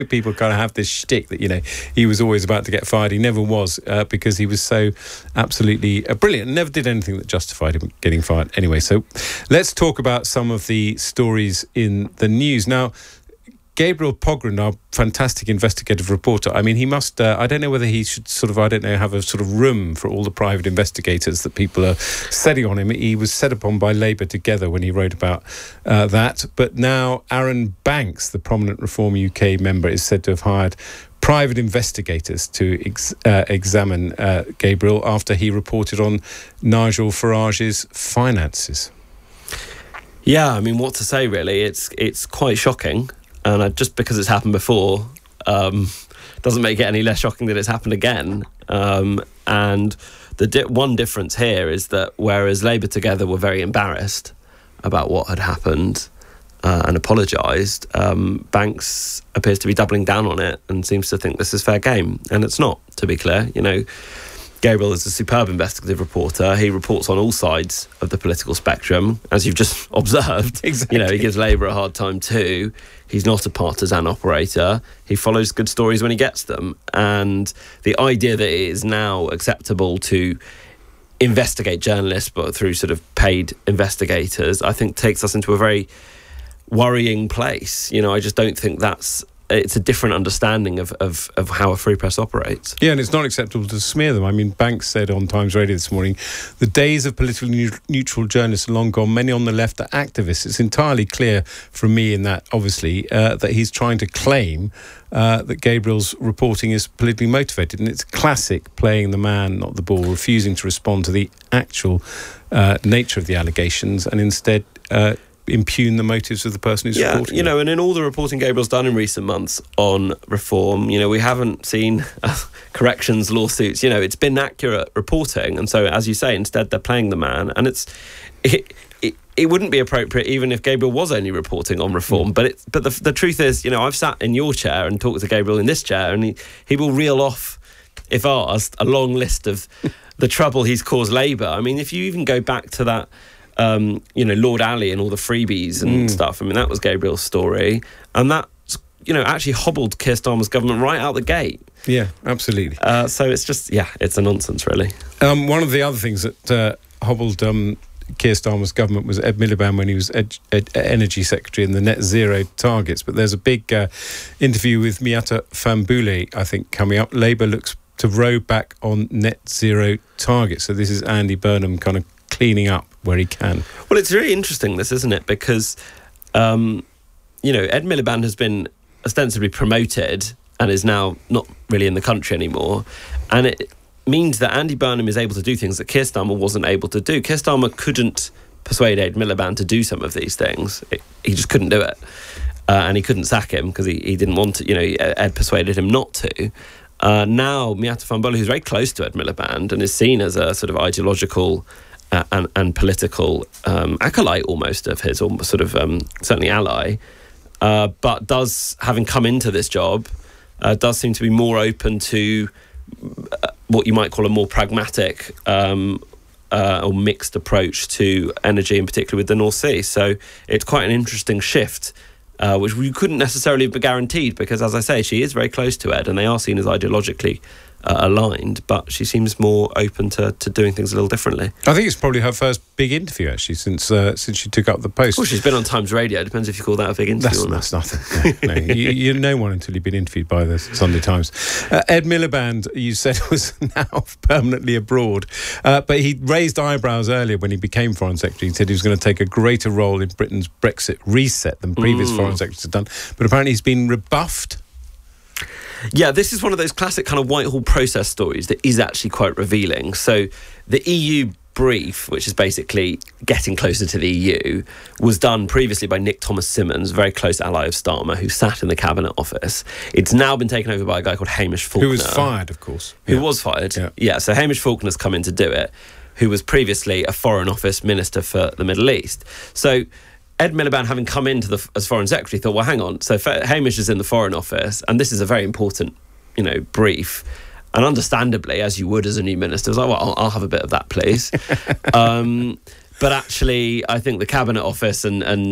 People kind of have this shtick that, he was always about to get fired. He never was, because he was so absolutely brilliant and never did anything that justified him getting fired. Anyway, so let's talk about some of the stories in the news. Now, Gabriel Pogrund, our fantastic investigative reporter, I mean, he must, I don't know whether he should have a sort of room for all the private investigators that people are setting on him. He was set upon by Labour Together when he wrote about that. But now Aaron Banks, the prominent Reform UK member, is said to have hired private investigators to examine Gabriel after he reported on Nigel Farage's finances. Yeah, I mean, what to say, really? It's quite shocking. And just because it's happened before doesn't make it any less shocking that it's happened again. And the one difference here is that whereas Labour Together were very embarrassed about what had happened and apologised, Banks appears to be doubling down on it and seems to think this is fair game. And it's not, to be clear. Gabriel is a superb investigative reporter. He reports on all sides of the political spectrum, as you've just observed. Exactly. He gives Labour a hard time too. He's not a partisan operator. He follows good stories when he gets them. And the idea that it is now acceptable to investigate journalists, but through sort of paid investigators, I think takes us into a very worrying place. I just don't think it's a different understanding of how a free press operates. Yeah, and it's not acceptable to smear them. I mean, Banks said on Times Radio this morning, the days of politically neutral journalists are long gone. Many on the left are activists. It's entirely clear from me in that, obviously, that he's trying to claim that Gabriel's reporting is politically motivated. And it's classic playing the man, not the ball, refusing to respond to the actual nature of the allegations and instead impugn the motives of the person who's reporting. And in all the reporting Gabriel's done in recent months on reform, we haven't seen corrections lawsuits. It's been accurate reporting, and so, as you say, instead they're playing the man, and it wouldn't be appropriate even if Gabriel was only reporting on reform. But the truth is, I've sat in your chair and talked to Gabriel in this chair, and he will reel off, if asked, a long list of the trouble he's caused Labour. I mean, if you even go back to that. Lord Ali and all the freebies and stuff. I mean, that was Gabriel's story. And that, actually hobbled Keir Starmer's government right out the gate. Yeah, absolutely. So it's just, it's a nonsense, really. One of the other things that hobbled Keir Starmer's government was Ed Miliband when he was Energy Secretary and the net zero targets. But there's a big interview with Miata Famboule, I think, coming up. Labour looks to row back on net zero targets. So this is Andy Burnham kind of cleaning up where he can. Well, it's really interesting, this, isn't it? Because, Ed Miliband has been ostensibly promoted and is now not really in the country anymore. And it means that Andy Burnham is able to do things that Keir Starmer wasn't able to do. Keir Starmer couldn't persuade Ed Miliband to do some of these things. He just couldn't do it. And he couldn't sack him because he didn't want to. Ed persuaded him not to. Now, Miata Famboule, who's very close to Ed Miliband and is seen as a sort of ideological and political acolyte almost of his, or sort of certainly ally, but does, having come into this job, does seem to be more open to what you might call a more pragmatic or mixed approach to energy, in particular with the North Sea. So it's quite an interesting shift, which we couldn't necessarily have guaranteed because, as I say, she is very close to Ed and they are seen as ideologically aligned, but she seems more open to doing things a little differently. I think it's probably her first big interview, actually, since she took up the post. Well, she's been on Times Radio. It depends if you call that a big interview or not. That's nothing. No. You know one until you've been interviewed by the Sunday Times. Ed Miliband, you said, was now permanently abroad, but he raised eyebrows earlier when he became Foreign Secretary. He said he was going to take a greater role in Britain's Brexit reset than previous Foreign Secretaries had done, but apparently he's been rebuffed. Yeah, this is one of those classic kind of Whitehall process stories that is actually quite revealing. So the EU brief, which is basically getting closer to the EU, was done previously by Nick Thomas-Symonds, a very close ally of Starmer, who sat in the Cabinet Office. It's now been taken over by a guy called Hamish Faulkner. Who was fired, of course. Who was fired, yeah. So Hamish Faulkner's come in to do it, who was previously a Foreign Office Minister for the Middle East. So Ed Miliband, having come into as Foreign Secretary, thought, well, hang on, so Hamish is in the Foreign Office, and this is a very important, brief. And understandably, as you would as a new minister, I was like, well, I'll have a bit of that, please. But actually, I think the Cabinet Office and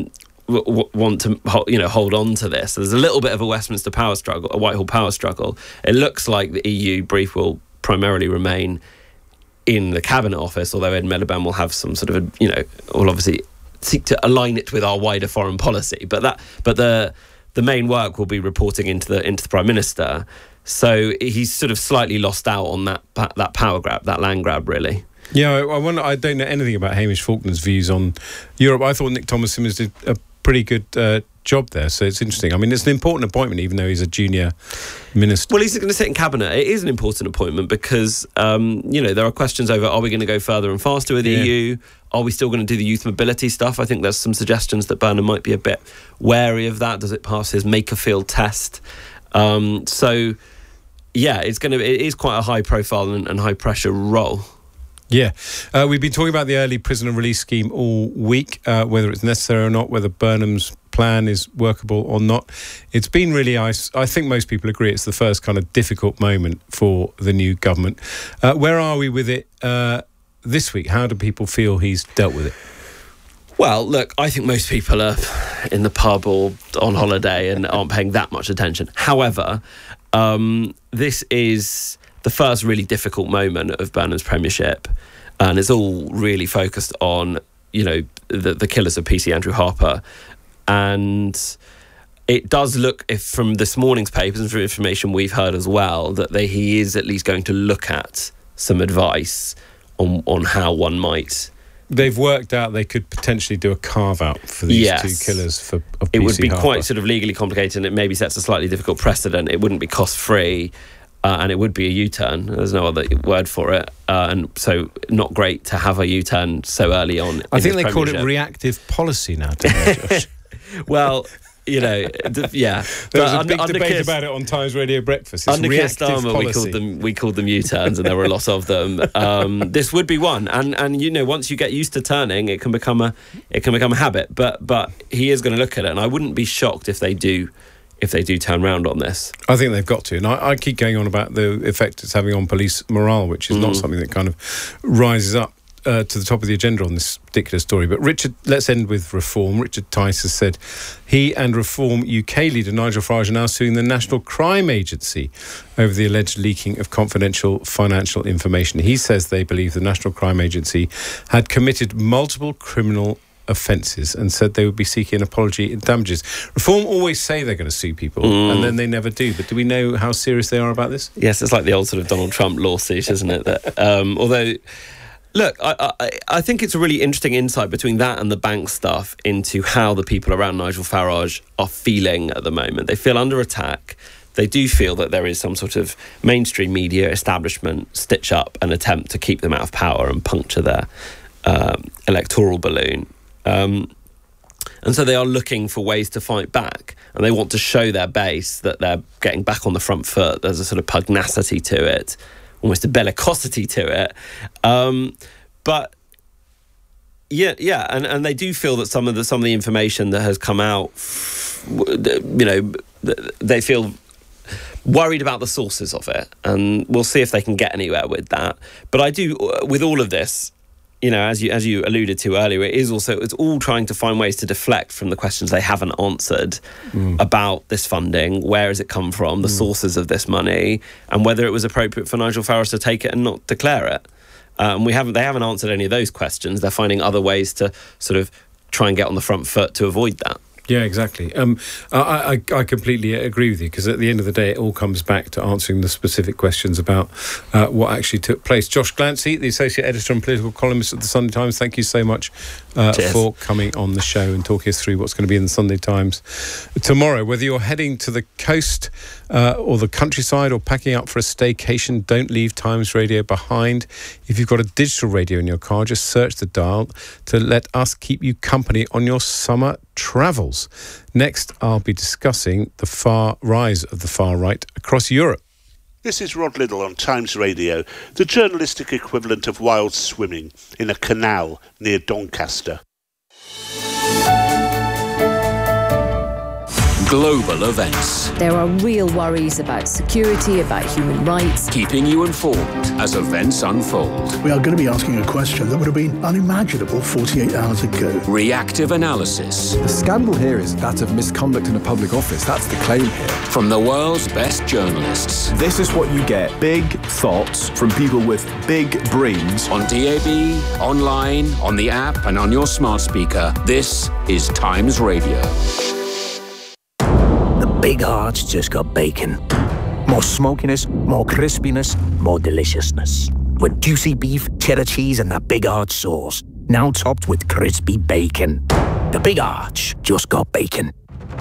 want to hold on to this. So there's a little bit of a Westminster power struggle, a Whitehall power struggle. It looks like the EU brief will primarily remain in the Cabinet Office, although Ed Miliband will have some sort of will obviously seek to align it with our wider foreign policy. But the main work will be reporting into the Prime Minister. So he's sort of slightly lost out on that power grab, that land grab, really. Yeah, I don't know anything about Hamish Faulkner's views on Europe. I thought Nick Thomas-Symonds did a pretty good job there, so it's interesting. I mean, it's an important appointment, even though he's a junior minister. Well, he's going to sit in Cabinet. It is an important appointment because, there are questions over, are we going to go further and faster with the EU? Are we still going to do the youth mobility stuff? I think there's some suggestions that Burnham might be a bit wary of that. Does it pass his Makerfield test? It is quite a high profile and high pressure role. Yeah. We've been talking about the early prisoner release scheme all week, whether it's necessary or not, whether Burnham's plan is workable or not. It's been really, I think most people agree, it's the first kind of difficult moment for the new government. Where are we with it this week? How do people feel he's dealt with it? Well, look, I think most people are in the pub or on holiday and aren't paying that much attention. However, this is the first really difficult moment of Burnham's premiership, and it's all really focused on, the killers of PC Andrew Harper. And it does look, if from this morning's papers and from information we've heard as well, that he is at least going to look at some advice on how one might. They've worked out they could potentially do a carve-out for these two killers of PC It would be Harper. quite sort of legally complicated, and it maybe sets a slightly difficult precedent. It wouldn't be cost-free, and it would be a U-turn. There's no other word for it. And so not great to have a U-turn so early on. I think they call it reactive policy now, don't they, Josh? Well, yeah. There was a big debate about it on Times Radio Breakfast. It's under Keir Starmer, policy. we called them U-turns, and there were a lot of them. This would be one, and once you get used to turning, it can become a habit. But he is going to look at it, and I wouldn't be shocked if they do turn round on this. I think they've got to. And I keep going on about the effect it's having on police morale, which is not something that kind of rises up to the top of the agenda on this particular story. But Richard, let's end with Reform. Richard Tice has said he and Reform UK leader Nigel Farage are now suing the National Crime Agency over the alleged leaking of confidential financial information. He says they believe the National Crime Agency had committed multiple criminal offences and said they would be seeking an apology and damages. Reform always say they're going to sue people and then they never do. But do we know how serious they are about this? Yes, it's like the old sort of Donald Trump lawsuit, isn't it? That, although, look, I think it's a really interesting insight between that and the bank stuff into how the people around Nigel Farage are feeling at the moment. They feel under attack. They do feel that there is some sort of mainstream media establishment stitch up an attempt to keep them out of power and puncture their electoral balloon. And so they are looking for ways to fight back, and they want to show their base that they're getting back on the front foot. There's a sort of pugnacity to it, almost a bellicosity to it. But yeah, and they do feel that some of the information that has come out, they feel worried about the sources of it, and we'll see if they can get anywhere with that. But I do, with all of this, as you alluded to earlier, it's all trying to find ways to deflect from the questions they haven't answered about this funding. Where has it come from? The sources of this money, and whether it was appropriate for Nigel Farage to take it and not declare it. They haven't answered any of those questions. They're finding other ways to sort of try and get on the front foot to avoid that. Yeah, exactly. I completely agree with you, because at the end of the day, it all comes back to answering the specific questions about what actually took place. Josh Glancy, the Associate Editor and Political Columnist at the Sunday Times, thank you so much for coming on the show and talking us through what's going to be in the Sunday Times tomorrow. Whether you're heading to the coast or the countryside or packing up for a staycation, don't leave Times Radio behind. If you've got a digital radio in your car, just search the dial to let us keep you company on your summer travels. Next, I'll be discussing the rise of the far right across Europe. This is Rod Liddle on Times Radio, the journalistic equivalent of wild swimming in a canal near Doncaster. global events. There are real worries about security, about human rights. Keeping you informed as events unfold. We are going to be asking a question that would have been unimaginable 48 hours ago. Reactive analysis. The scandal here is that of misconduct in a public office. That's the claim here. From the world's best journalists. This is what you get. Big thoughts from people with big brains. On DAB, online, on the app, and on your smart speaker. This is Times Radio. The Big Arch just got bacon. More smokiness, more crispiness, more deliciousness. With juicy beef, cheddar cheese, and that Big Arch sauce. Now topped with crispy bacon. The Big Arch just got bacon.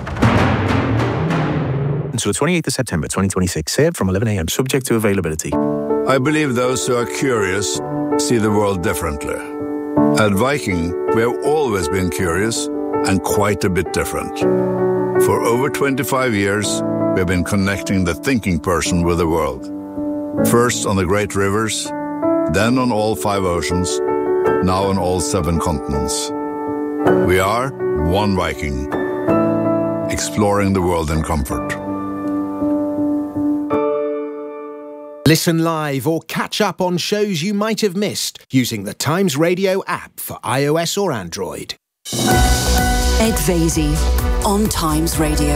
Until the 28th of September 2026, served from 11 a.m, subject to availability. I believe those who are curious see the world differently. At Viking, we have always been curious and quite a bit different. For over 25 years, we have been connecting the thinking person with the world. First on the great rivers, then on all 5 oceans, now on all 7 continents. We are one Viking, exploring the world in comfort. Listen live or catch up on shows you might have missed using the Times Radio app for iOS or Android. Ed Vaizey on Times Radio.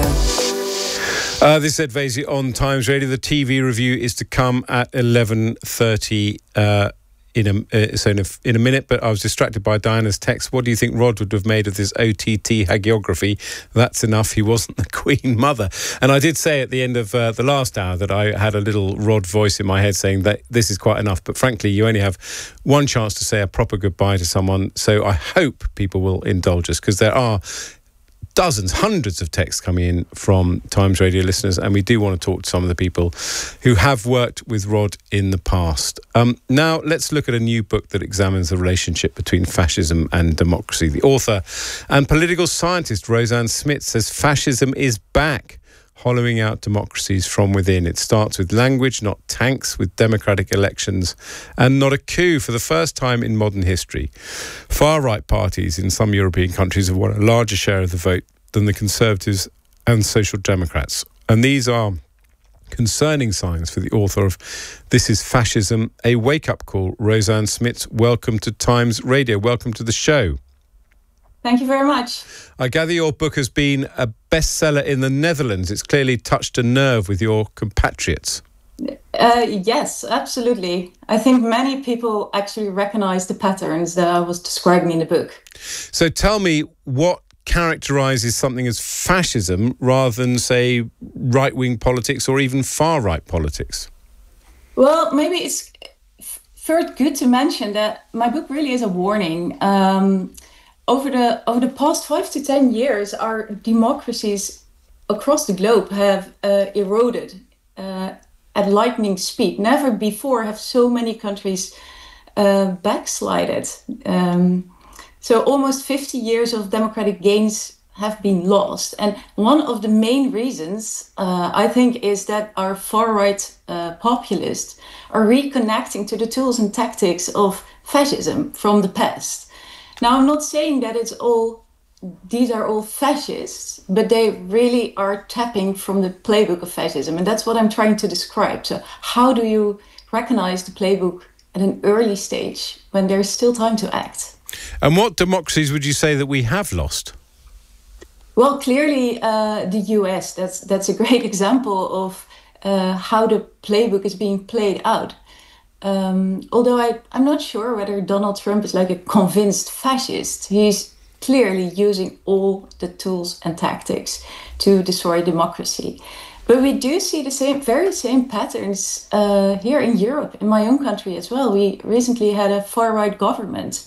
This is Ed Vaizey on Times Radio. The TV review is to come at 11:30 in a minute, but I was distracted by Diana's text. What do you think Rod would have made of this OTT hagiography? That's enough. He wasn't the Queen Mother. And I did say at the end of the last hour that I had a little Rod voice in my head saying that this is quite enough. But frankly, you only have one chance to say a proper goodbye to someone. So I hope people will indulge us, because there are dozens, hundreds of texts coming in from Times Radio listeners, and we do want to talk to some of the people who have worked with Rod in the past. Now, let's look at a new book that examines the relationship between fascism and democracy. The author and political scientist Roseanne Smith says fascism is back, hollowing out democracies from within. It starts with language, not tanks, with democratic elections, and not a coup. For the first time in modern history, far-right parties in some European countries have won a larger share of the vote than the Conservatives and Social Democrats. And these are concerning signs for the author of This is Fascism, a wake-up call. Roseanne Smith, welcome to Times Radio. Welcome to the show. Thank you very much. I gather your book has been a bestseller in the Netherlands. It's clearly touched a nerve with your compatriots. Yes, absolutely. I think many people actually recognize the patterns that I was describing in the book. So tell me, what characterises something as fascism rather than, say, right-wing politics or even far-right politics? Well, maybe it's first good to mention that my book really is a warning. Over the past 5 to 10 years, our democracies across the globe have eroded at lightning speed. Never before have so many countries backslided. So almost 50 years of democratic gains have been lost. And one of the main reasons, I think, is that our far-right populists are reconnecting to the tools and tactics of fascism from the past. Now, I'm not saying that these are all fascists, but they really are tapping from the playbook of fascism. And that's what I'm trying to describe. So how do you recognize the playbook at an early stage when there's still time to act? And what democracies would you say that we have lost? Well, clearly the US, that's a great example of how the playbook is being played out. Although I'm not sure whether Donald Trump is like a convinced fascist. He's clearly using all the tools and tactics to destroy democracy. But we do see the very same patterns here in Europe, in my own country as well. We recently had a far-right government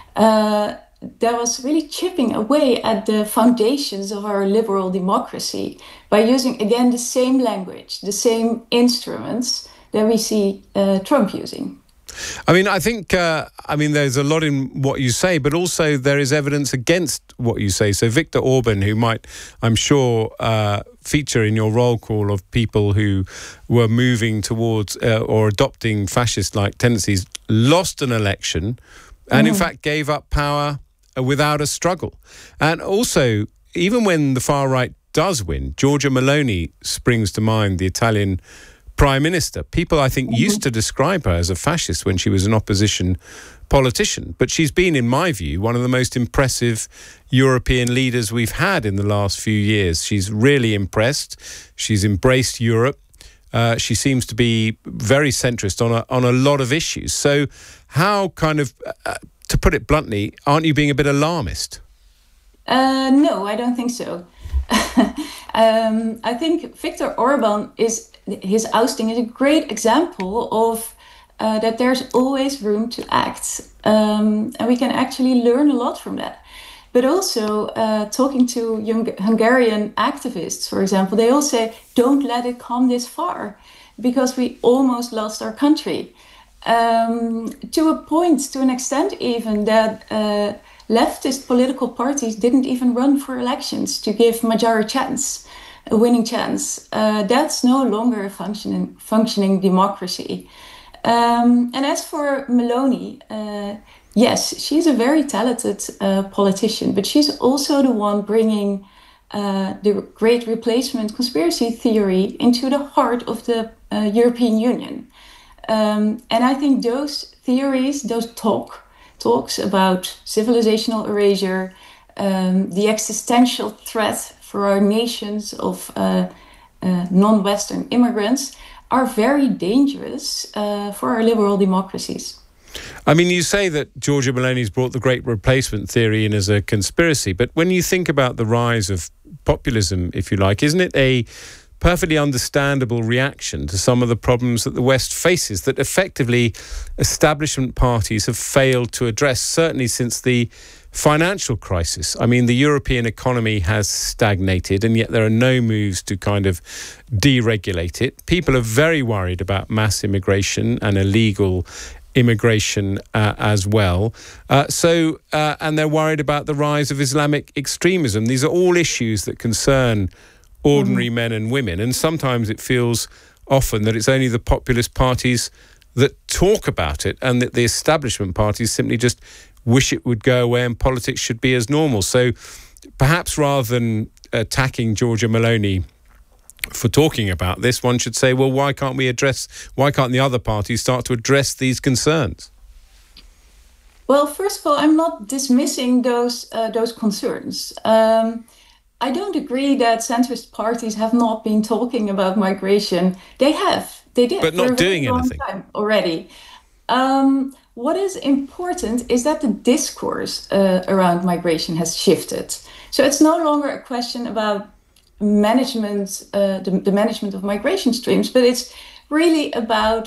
that was really chipping away at the foundations of our liberal democracy by using, again, the same language, the same instruments that we see Trump using. I mean, I think, there's a lot in what you say, but also there is evidence against what you say. So Viktor Orban, who might, I'm sure, feature in your roll call of people who were moving towards or adopting fascist-like tendencies, lost an election and, in fact, gave up power without a struggle. And also, even when the far-right does win, Giorgia Meloni springs to mind, the Italian Prime Minister. People, I think, used to describe her as a fascist when she was an opposition politician. But she's been, in my view, one of the most impressive European leaders we've had in the last few years. She's really impressed. She's embraced Europe. She seems to be very centrist on a lot of issues. So how kind of, to put it bluntly, aren't you being a bit alarmist? No, I don't think so. I think Viktor Orban his ousting is a great example of that there's always room to act. And we can actually learn a lot from that. But also talking to Hungarian activists, for example, they all say, don't let it come this far because we almost lost our country. To a point, to an extent even, that leftist political parties didn't even run for elections to give Magyar a winning chance. That's no longer a functioning democracy. And as for Meloni, yes, she's a very talented politician, but she's also the one bringing the Great Replacement conspiracy theory into the heart of the European Union. And I think those theories, those talks about civilizational erasure, the existential threat for our nations of non-Western immigrants are very dangerous for our liberal democracies. I mean, you say that Giorgia Meloni's brought the Great Replacement theory in as a conspiracy, but when you think about the rise of populism, if you like, isn't it a perfectly understandable reaction to some of the problems that the West faces that effectively establishment parties have failed to address, certainly since the financial crisis? I mean, the European economy has stagnated, and yet there are no moves to kind of deregulate it. People are very worried about mass immigration and illegal immigration as well. And they're worried about the rise of Islamic extremism. These are all issues that concern ordinary men and women. And sometimes it feels often that it's only the populist parties that talk about it and that the establishment parties simply just wish it would go away and politics should be as normal. So perhaps rather than attacking Giorgia Meloni for talking about this, one should say, well, why can't the other parties start to address these concerns? Well, first of all, I'm not dismissing those concerns. I don't agree that centrist parties have not been talking about migration. They did, but not doing anything already. What is important is that the discourse around migration has shifted. So it's no longer a question about management, the management of migration streams, but it's really about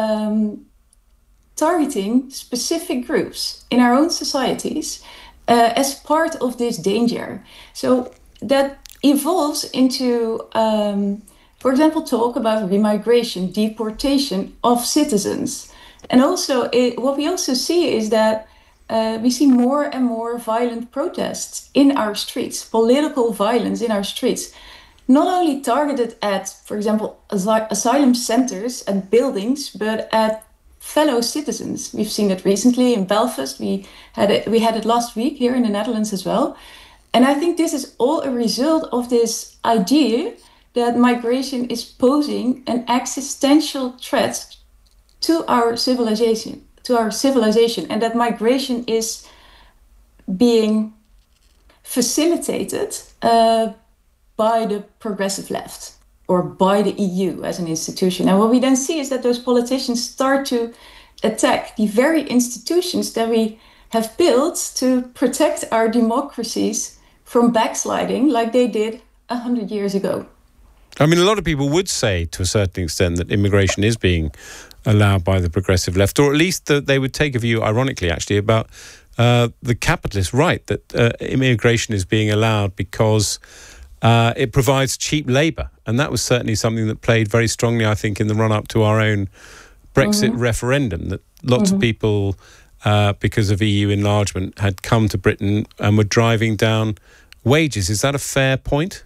targeting specific groups in our own societies as part of this danger. So that evolves into, for example, talk about remigration, deportation of citizens. And also, what we also see is that we see more and more violent protests in our streets, political violence in our streets, not only targeted at, for example, asylum centers and buildings, but at fellow citizens. We've seen it recently in Belfast. We had it last week here in the Netherlands as well. And I think this is all a result of this idea that migration is posing an existential threat to our civilization, and that migration is being facilitated by the progressive left or by the EU as an institution. And what we then see is that those politicians start to attack the very institutions that we have built to protect our democracies from backsliding like they did 100 years ago. I mean, a lot of people would say to a certain extent that immigration is being allowed by the progressive left, or at least that they would take a view, ironically, actually, about the capitalist right, that immigration is being allowed because it provides cheap labour. And that was certainly something that played very strongly, I think, in the run-up to our own Brexit referendum, that lots of people, because of EU enlargement, had come to Britain and were driving down wages. Is that a fair point?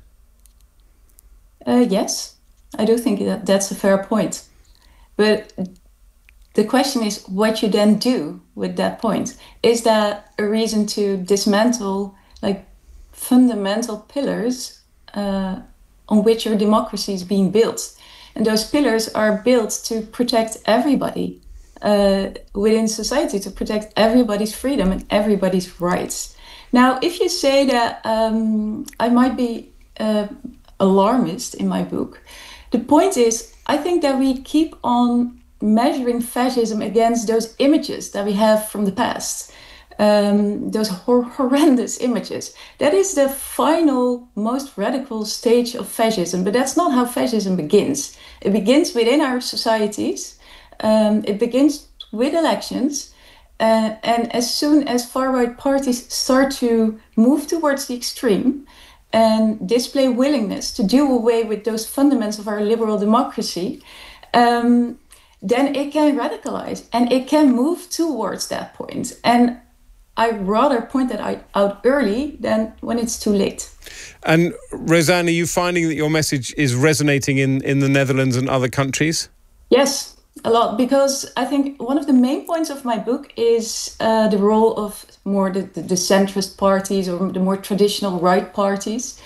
Yes, I do think that's a fair point. But the question is what you then do with that point. Is that a reason to dismantle like fundamental pillars on which your democracy is being built. And those pillars are built to protect everybody within society, to protect everybody's freedom and everybody's rights. Now, if you say that I might be alarmist in my book, the point is, I think that we keep on measuring fascism against those images that we have from the past. Those horrendous images. That is the final, most radical stage of fascism, but that's not how fascism begins. It begins within our societies. It begins with elections. And as soon as far-right parties start to move towards the extreme and display willingness to do away with those fundamentals of our liberal democracy, then it can radicalize and it can move towards that point. And I'd rather point that out early than when it's too late. And Rosanne, are you finding that your message is resonating in the Netherlands and other countries? Yes, a lot, because I think one of the main points of my book is the role of more the centrist parties or the more traditional right parties.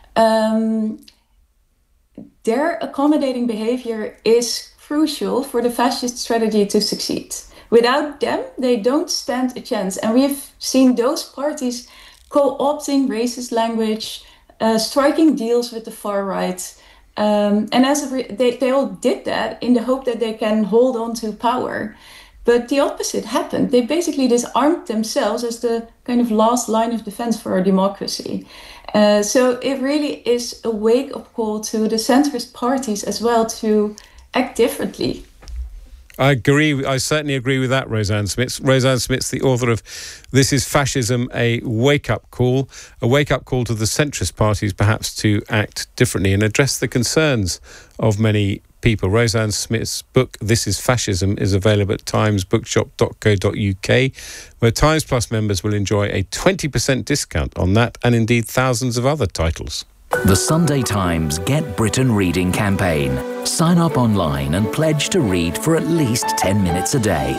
Their accommodating behavior is crucial for the fascist strategy to succeed. Without them, they don't stand a chance. And we've seen those parties co-opting racist language, striking deals with the far right. And they all did that in the hope that they can hold on to power. But the opposite happened. They basically disarmed themselves as the kind of last line of defense for our democracy. So it really is a wake-up call to the centrist parties as well to act differently. I agree. I certainly agree with that, Rosanne Smits. Rosanne Smits, the author of This is Fascism, a wake-up call to the centrist parties perhaps to act differently and address the concerns of many people. Rosanne Smits' book, This is Fascism, is available at timesbookshop.co.uk, where Times Plus members will enjoy a 20% discount on that and indeed thousands of other titles. The Sunday Times Get Britain Reading campaign. Sign up online and pledge to read for at least 10 minutes a day.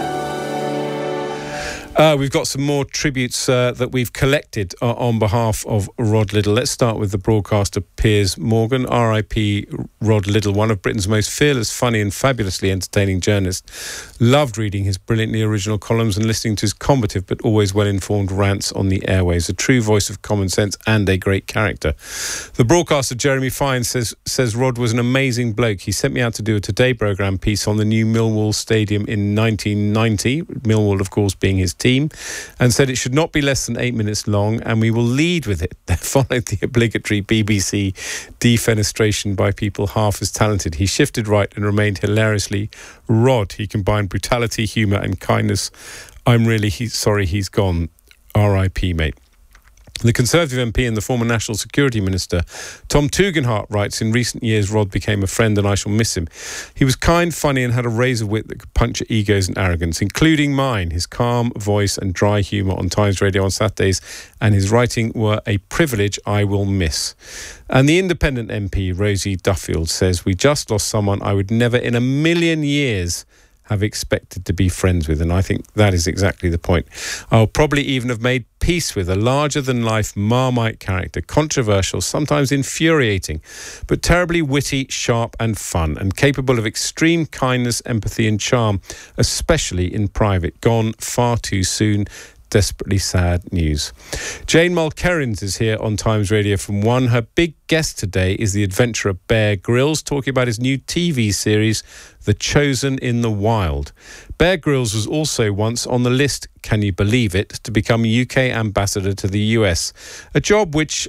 We've got some more tributes that we've collected on behalf of Rod Liddle. Let's start with the broadcaster Piers Morgan. R.I.P. Rod Liddle, one of Britain's most fearless, funny and fabulously entertaining journalists. Loved reading his brilliantly original columns and listening to his combative but always well-informed rants on the airwaves. A true voice of common sense and a great character. The broadcaster Jeremy Fine says Rod was an amazing bloke. He sent me out to do a Today programme piece on the new Millwall Stadium in 1990. Millwall, of course, being his team. And said it should not be less than 8 minutes long, and we will lead with it. There followed the obligatory BBC defenestration by people half as talented. He shifted right and remained hilariously Rod. He combined brutality, humour and kindness. I'm really sorry he's gone. R.I.P. mate. The Conservative MP and the former National Security Minister, Tom Tugendhat, writes, in recent years, Rod became a friend and I shall miss him. He was kind, funny and had a razor wit that could puncture egos and arrogance, including mine. His calm voice and dry humour on Times Radio on Saturdays and his writing were a privilege I will miss. And the Independent MP, Rosie Duffield, says, we just lost someone I would never in a million years have expected to be friends with, and I think that is exactly the point. I'll probably even have made peace with a larger-than-life Marmite character, controversial, sometimes infuriating, but terribly witty, sharp and fun, and capable of extreme kindness, empathy and charm, especially in private. Gone far too soon. Desperately sad news. Jane Mulkerrins is here on Times Radio from 1. Her big guest today is the adventurer Bear Grylls, talking about his new TV series, The Chosen in the Wild. Bear Grylls was also once on the list, can you believe it, to become UK ambassador to the US, a job which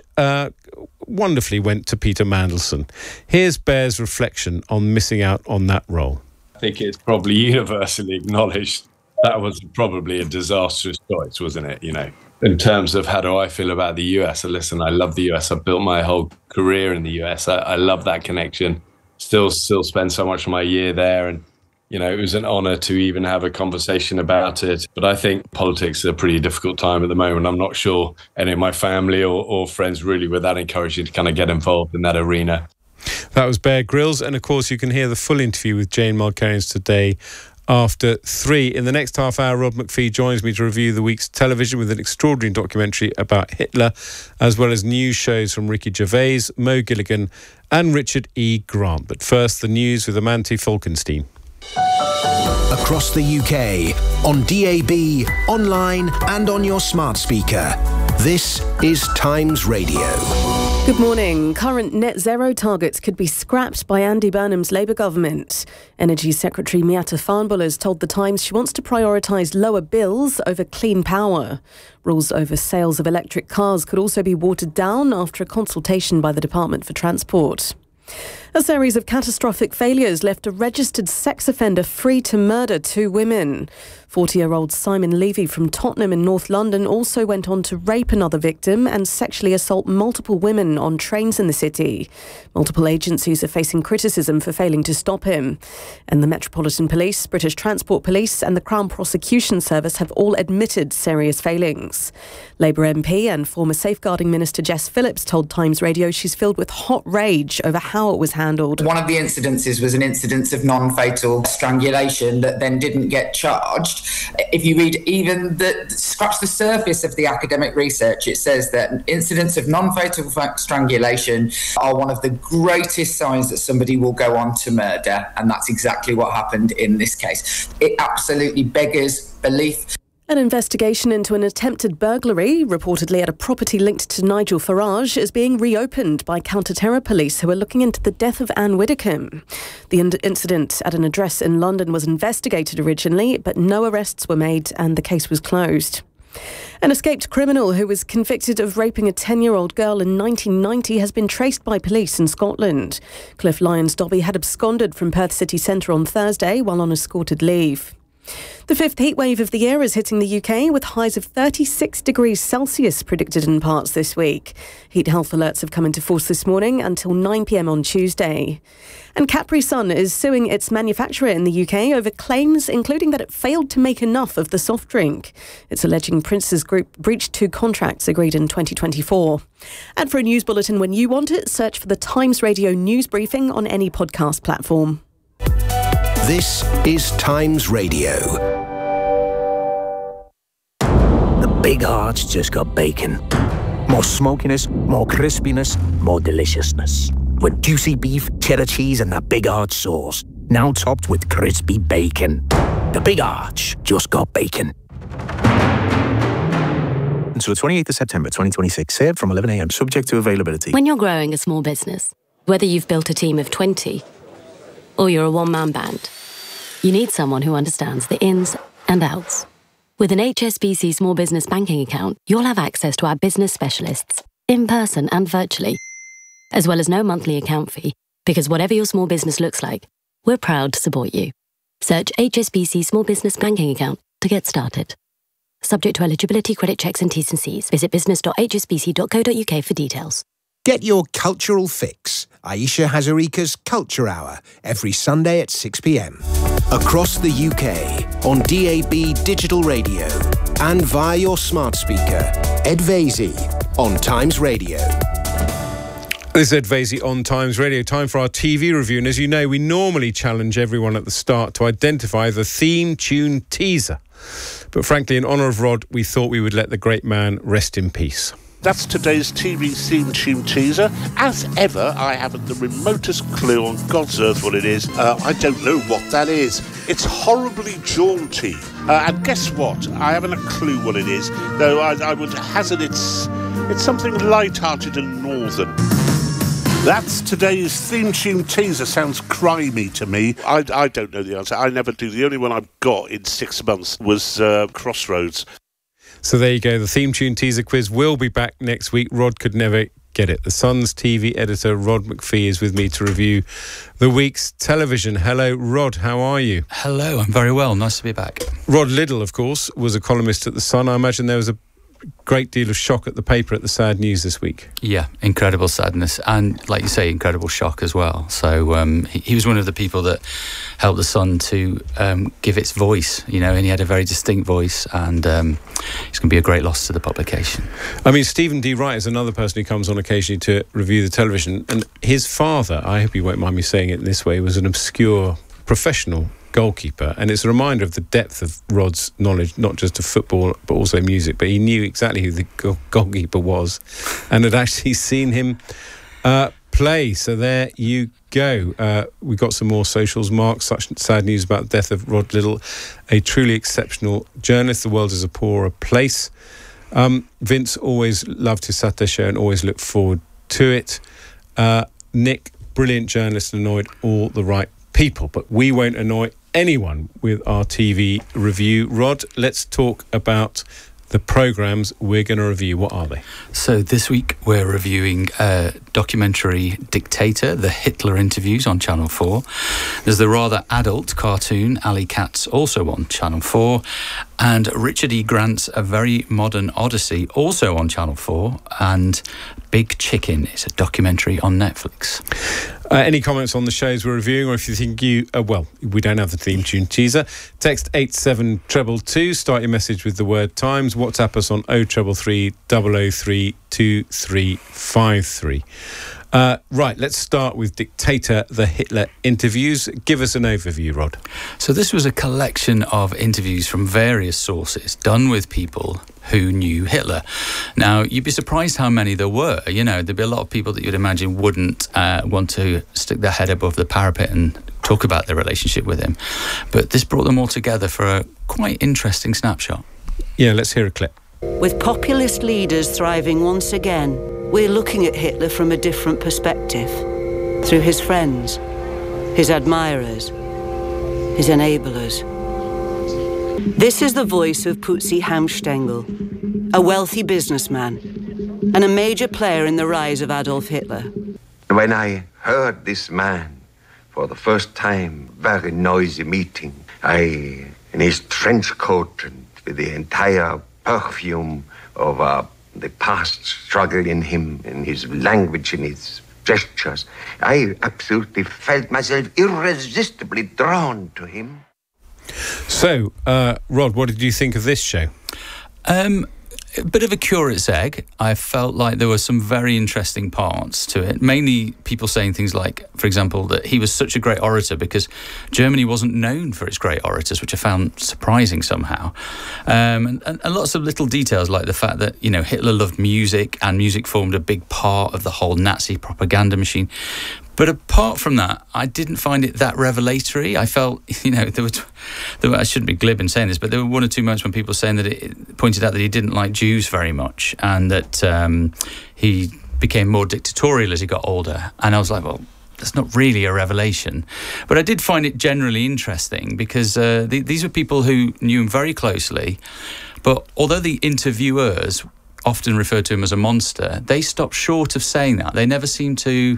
wonderfully went to Peter Mandelson. Here's Bear's reflection on missing out on that role. I think it's probably universally acknowledged that was probably a disastrous choice, wasn't it? You know, in terms of how do I feel about the US? Listen, I love the US. I've built my whole career in the US. I love that connection. Still spend so much of my year there. And, you know, it was an honor to even have a conversation about it. But I think politics is a pretty difficult time at the moment. I'm not sure any of my family or friends really were that encouraging to kind of get involved in that arena. That was Bear Grylls. And of course, you can hear the full interview with Jane Mulkerrins today after 3. In the next half hour, Rod McPhee joins me to review the week's television with an extraordinary documentary about Hitler, as well as news shows from Ricky Gervais, Mo Gilligan and Richard E. Grant. But first, the news with Amanti Falkenstein. Across the UK, on DAB, online and on your smart speaker. This is Times Radio. Good morning. Current net zero targets could be scrapped by Andy Burnham's Labour government. Energy Secretary Miatta Fahnbulleh has told The Times she wants to prioritise lower bills over clean power. Rules over sales of electric cars could also be watered down after a consultation by the Department for Transport. A series of catastrophic failures left a registered sex offender free to murder 2 women. 40-year-old Simon Levy from Tottenham in North London also went on to rape another victim and sexually assault multiple women on trains in the city. Multiple agencies are facing criticism for failing to stop him. And the Metropolitan Police, British Transport Police and the Crown Prosecution Service have all admitted serious failings. Labour MP and former Safeguarding Minister Jess Phillips told Times Radio she's filled with hot rage over how it was handled. One of the incidences was an incidence of non-fatal strangulation that then didn't get charged. If you read scratch the surface of the academic research, it says that incidents of non-fatal strangulation are one of the greatest signs that somebody will go on to murder, and that's exactly what happened in this case. It absolutely beggars belief. An investigation into an attempted burglary, reportedly at a property linked to Nigel Farage, is being reopened by counter-terror police who are looking into the death of Anne Widdecombe. The incident at an address in London was investigated originally, but no arrests were made and the case was closed. An escaped criminal who was convicted of raping a 10-year-old girl in 1990 has been traced by police in Scotland. Cliff Lyons-Dobby had absconded from Perth city centre on Thursday while on escorted leave. The 5th heatwave of the year is hitting the UK with highs of 36 degrees Celsius predicted in parts this week. Heat health alerts have come into force this morning until 9 p.m. on Tuesday. And Capri Sun is suing its manufacturer in the UK over claims including that it failed to make enough of the soft drink. It's alleging Prince's Group breached 2 contracts agreed in 2024. And for a news bulletin when you want it, search for the Times Radio News Briefing on any podcast platform. This is Times Radio. The big hearts just got bacon. More smokiness, more crispiness, more deliciousness. With juicy beef, cheddar cheese and that big arch sauce. Now topped with crispy bacon. The Big Arch just got bacon. Until the 28th of September 2026. Served from 11 a.m. Subject to availability. When you're growing a small business, whether you've built a team of 20 or you're a one-man band, you need someone who understands the ins and outs. With an HSBC Small Business Banking account, you'll have access to our business specialists, in person and virtually, as well as no monthly account fee, because whatever your small business looks like, we're proud to support you. Search HSBC Small Business Banking account to get started. Subject to eligibility, credit checks and T's and C's. Visit business.hsbc.co.uk for details. Get your cultural fix. Aisha Hazarika's Culture Hour, every Sunday at 6 p.m. Across the UK, on DAB digital radio, and via your smart speaker. Ed Vaizey on Times Radio. This is Ed Vaizey on Times Radio. Time for our TV review. And as you know, we normally challenge everyone at the start to identify the theme tune teaser. But frankly, in honour of Rod, we thought we would let the great man rest in peace. That's today's TV theme tune teaser. As ever, I haven't the remotest clue on God's earth what it is. I don't know what that is. It's horribly jaunty. And guess what? I haven't a clue what it is, though I would hazard it's something light-hearted and northern. That's today's theme tune teaser. Sounds crimey to me. I don't know the answer. I never do. The only one I've got in 6 months was Crossroads. So there you go. The theme tune teaser quiz will be back next week. Rod could never get it. The Sun's TV editor, Rod McPhee, is with me to review the week's television. Hello, Rod. How are you? Hello. I'm very well. Nice to be back. Rod Liddle, of course, was a columnist at The Sun. I imagine there was a great deal of shock at the paper at the sad news this week. Yeah, incredible sadness. And like you say, incredible shock as well. So he was one of the people that helped The Sun to give its voice, you know, and he had a very distinct voice, and it's going to be a great loss to the publication. I mean, Stephen D. Wright is another person who comes on occasionally to review the television, and his father, I hope you won't mind me saying it in this way, was an obscure professional goalkeeper, and it's a reminder of the depth of Rod's knowledge, not just of football but also music. But he knew exactly who the goalkeeper was and had actually seen him play. So there you go. We got some more socials. Mark, such sad news about the death of Rod Liddle, a truly exceptional journalist. The world is a poorer place. Vince always loved his Saturday show and always looked forward to it. Nick, brilliant journalist, annoyed all the right people, but we won't annoy anyone with our TV review. Rod, let's talk about the programmes we're going to review. What are they? So this week we're reviewing documentary Dictator, the Hitler interviews on Channel 4. There's the rather adult cartoon Alley Cats, also on Channel 4. And Richard E. Grant's A Very Modern Odyssey, also on Channel 4. And Big Chicken is a documentary on Netflix. Any comments on the shows we're reviewing, or if you think we don't have the theme tune teaser, text 87222, start your message with the word Times, WhatsApp us on 0333 003 2353. Right, let's start with Dictator, the Hitler interviews. Give us an overview, Rod. So this was a collection of interviews from various sources done with people who knew Hitler. Now, you'd be surprised how many there were. You know, there'd be a lot of people that you'd imagine wouldn't want to stick their head above the parapet and talk about their relationship with him. But this brought them all together for a quite interesting snapshot. Yeah, let's hear a clip. With populist leaders thriving once again, we're looking at Hitler from a different perspective. Through his friends, his admirers, his enablers. This is the voice of Putzi Hamstengel, a wealthy businessman and a major player in the rise of Adolf Hitler. When I heard this man for the first time, very noisy meeting, in his trench coat and with the entire perfume of the past struggle in him, in his language, in his gestures, I absolutely felt myself irresistibly drawn to him. So, Rod, what did you think of this show? A bit of a curate's egg. I felt like there were some very interesting parts to it. Mainly people saying things like, for example, that he was such a great orator because Germany wasn't known for its great orators, which I found surprising somehow. And lots of little details like the fact that, you know, Hitler loved music and music formed a big part of the whole Nazi propaganda machine. But apart from that, I didn't find it that revelatory. I felt, you know, there were, I shouldn't be glib in saying this, but there were one or two moments when people were saying that it pointed out that he didn't like Jews very much and that he became more dictatorial as he got older. And I was like, well, that's not really a revelation. But I did find it generally interesting because these were people who knew him very closely. But although the interviewers often referred to him as a monster, they stopped short of saying that. They never seemed to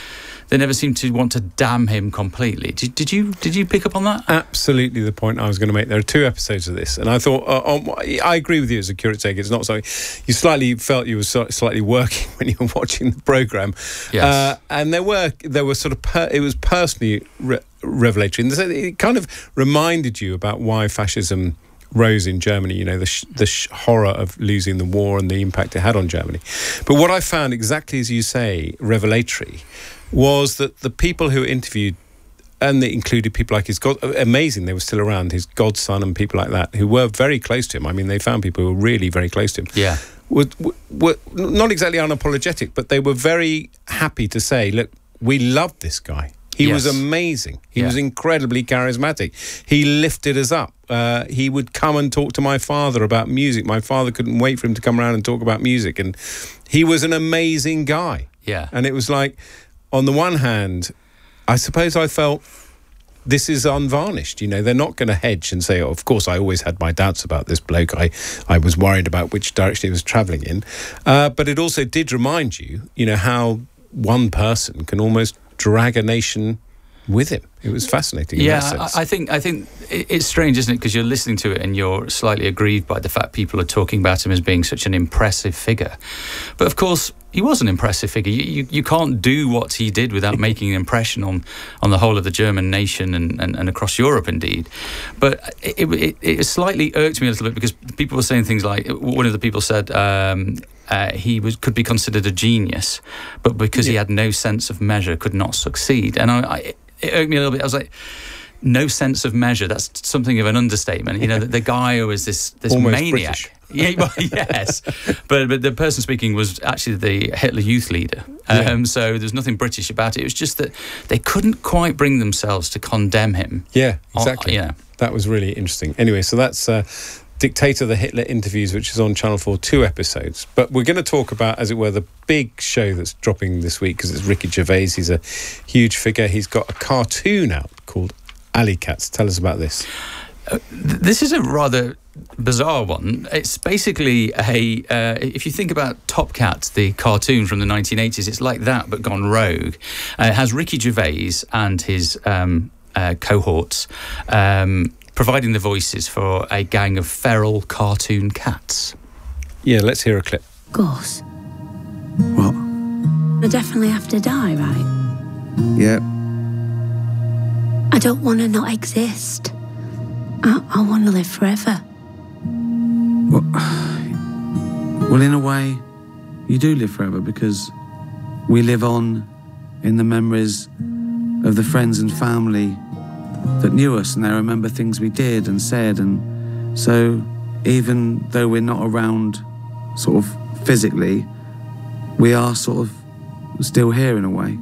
want to damn him completely. Did you pick up on that? Absolutely, the point I was going to make. There are 2 episodes of this, and I thought I agree with you as a curate's egg. It's not something you slightly felt you were slightly working when you were watching the programme. Yes. And there were sort of it was personally revelatory. And it kind of reminded you about why fascism rose in Germany, you know, the horror of losing the war and the impact it had on Germany. But what I found, exactly as you say, revelatory, was that the people who were interviewed, and they included people like his amazing, they were still around, his godson and people like that, who were very close to him. I mean, they found people who were really very close to him. Yeah. Were not exactly unapologetic, but they were very happy to say, look, we loved this guy. He was amazing. He was incredibly charismatic. He lifted us up. He would come and talk to my father about music. My father couldn't wait for him to come around and talk about music. And he was an amazing guy. Yeah. And it was like, on the one hand, I suppose I felt this is unvarnished. You know, they're not going to hedge and say, oh, of course, I always had my doubts about this bloke. I was worried about which direction he was travelling in. But it also did remind you, you know, how one person can almost drag a nation with him. It was fascinating. Yeah, in that sense. I think it's strange, isn't it? Because you're listening to it and you're slightly aggrieved by the fact people are talking about him as being such an impressive figure. But of course, he was an impressive figure. You can't do what he did without making an impression on the whole of the German nation and across Europe, indeed. But it slightly irked me a little bit because people were saying things like, one of the people said he could be considered a genius, but because he had no sense of measure, could not succeed. And it irked me a little bit. I was like, no sense of measure. That's something of an understatement. You know, the guy who was this Almost maniac. British. Yeah, well, yes, but the person speaking was actually the Hitler Youth leader. So there's nothing British about it. It was just that they couldn't quite bring themselves to condemn him. Yeah, exactly. Yeah, that was really interesting. Anyway, so that's Dictator: The Hitler Interviews, which is on Channel 4, 2 episodes. But we're going to talk about, as it were, the big show that's dropping this week, because it's Ricky Gervais. He's a huge figure. He's got a cartoon out called Alley Cats. Tell us about this. This is a rather bizarre one. It's basically if you think about Top Cat, the cartoon from the 1980s, it's like that but gone rogue. It has Ricky Gervais and his cohorts providing the voices for a gang of feral cartoon cats. Yeah, let's hear a clip. Gus. What? I definitely have to die, right? Yeah. I don't want to not exist. I want to live forever. Well, in a way, you do live forever, because we live on in the memories of the friends and family that knew us, and they remember things we did and said. And so even though we're not around sort of physically, we are sort of still here in a way.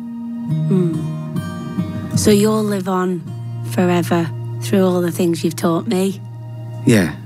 So you'll live on forever through all the things you've taught me? Yeah.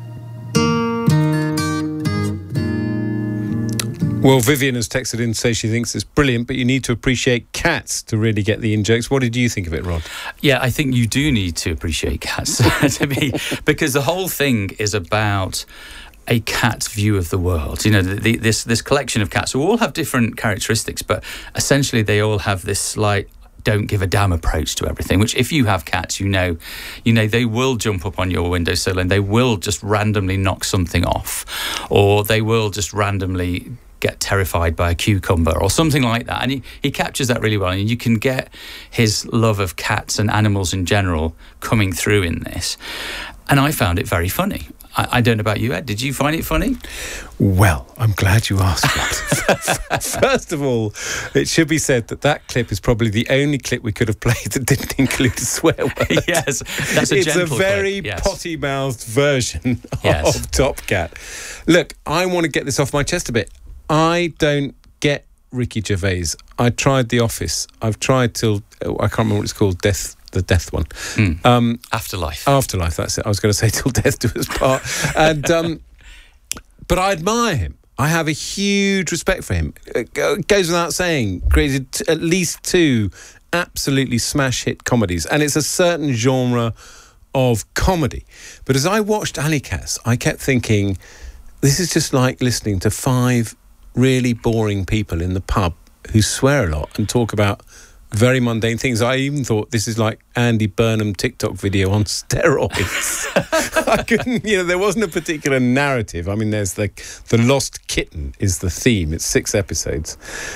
Well, Vivian has texted in to say she thinks it's brilliant, but you need to appreciate cats to really get the in-jokes. What did you think of it, Rod? Yeah, I think you do need to appreciate cats to me, because the whole thing is about a cat's view of the world. You know, this collection of cats who all have different characteristics, but essentially they all have this slight don't give a damn approach to everything, which if you have cats, you know they will jump up on your windowsill and they will just randomly knock something off, or they will just randomly get terrified by a cucumber or something like that. And he captures that really well, and you can get his love of cats and animals in general coming through in this. And I found it very funny. I don't know about you, Ed. Did you find it funny? Well, I'm glad you asked that. First of all, it should be said that clip is probably the only clip we could have played that didn't include a swear word. Yes, that's a gentle It's a very clip, yes. potty-mouthed version of Top Cat. Look, I want to get this off my chest a bit. I don't get Ricky Gervais. I tried The Office. I've tried till, I can't remember what it's called, the death one. Afterlife. Afterlife, that's it. I was going to say till death do us part. And but I admire him. I have a huge respect for him. It goes without saying, created at least 2 absolutely smash hit comedies, and it's a certain genre of comedy. But as I watched Alley Cats, I kept thinking, this is just like listening to 5 really boring people in the pub who swear a lot and talk about very mundane things. I even thought this is like Andy Burnham TikTok video on steroids. I couldn't, there wasn't a particular narrative. I mean, there's the Lost Kitten is the theme. It's 6 episodes.